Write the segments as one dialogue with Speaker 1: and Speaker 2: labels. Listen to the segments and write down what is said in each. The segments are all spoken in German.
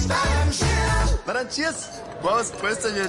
Speaker 1: Na dann cheers. Prost, Prösterchen.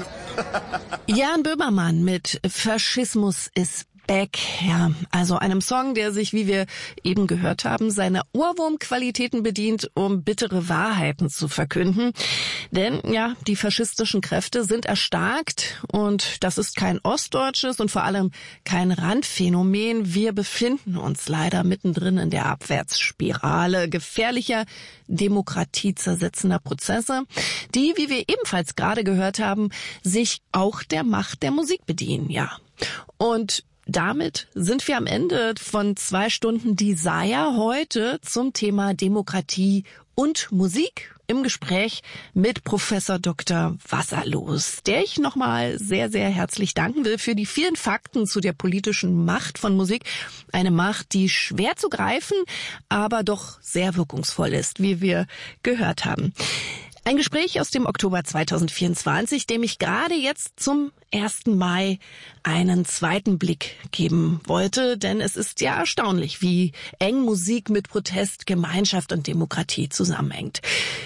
Speaker 2: Jan Böhmermann mit Faschismus ist back. Ja, also einem Song, der sich, wie wir eben gehört haben, seiner Ohrwurmqualitäten bedient, um bittere Wahrheiten zu verkünden. Denn ja, die faschistischen Kräfte sind erstarkt und das ist kein ostdeutsches und vor allem kein Randphänomen. Wir befinden uns leider mittendrin in der Abwärtsspirale gefährlicher, demokratiezersetzender Prozesse, die, wie wir ebenfalls gerade gehört haben, sich auch der Macht der Musik bedienen. Ja, und damit sind wir am Ende von 2 Stunden Desire heute zum Thema Demokratie und Musik im Gespräch mit Professor Dr. Wasserlos, der ich nochmal sehr, sehr herzlich danken will für die vielen Fakten zu der politischen Macht von Musik. Eine Macht, die schwer zu greifen, aber doch sehr wirkungsvoll ist, wie wir gehört haben. Ein Gespräch aus dem Oktober 2024, dem ich gerade jetzt zum 1. Mai einen zweiten Blick geben wollte, denn es ist ja erstaunlich, wie eng Musik mit Protest, Gemeinschaft und Demokratie zusammenhängt.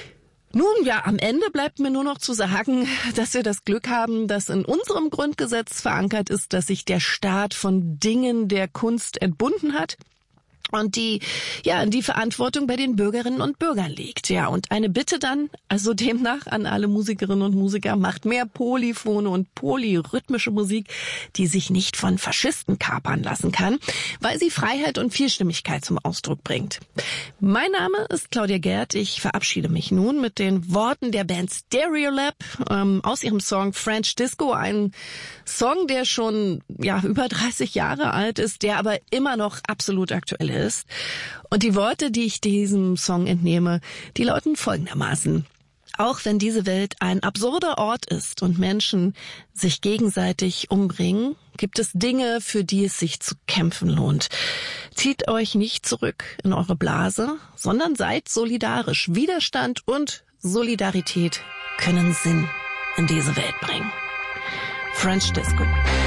Speaker 2: Nun ja, am Ende bleibt mir nur noch zu sagen, dass wir das Glück haben, dass in unserem Grundgesetz verankert ist, dass sich der Staat von Dingen der Kunst entbunden hat und die Verantwortung bei den Bürgerinnen und Bürgern liegt. Ja, und eine Bitte dann, also demnach an alle Musikerinnen und Musiker, macht mehr polyphone und polyrhythmische Musik, die sich nicht von Faschisten kapern lassen kann, weil sie Freiheit und Vielstimmigkeit zum Ausdruck bringt. Mein Name ist Claudia Gerd. Ich verabschiede mich nun mit den Worten der Band Stereolab aus ihrem Song French Disco, ein Song, der schon über 30 Jahre alt ist, der aber immer noch absolut aktuell ist. Und die Worte, die ich diesem Song entnehme, die lauten folgendermaßen: Auch wenn diese Welt ein absurder Ort ist und Menschen sich gegenseitig umbringen, gibt es Dinge, für die es sich zu kämpfen lohnt. Zieht euch nicht zurück in eure Blase, sondern seid solidarisch. Widerstand und Solidarität können Sinn in diese Welt bringen. French Disco.